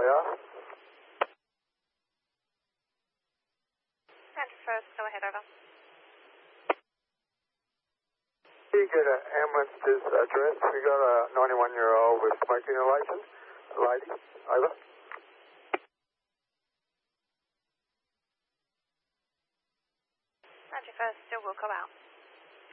are. And first, go ahead, over. Can you get an ambulance to this address? We got a 91-year-old with smoke inhalation. Lady, over. Roger, first, still will go out.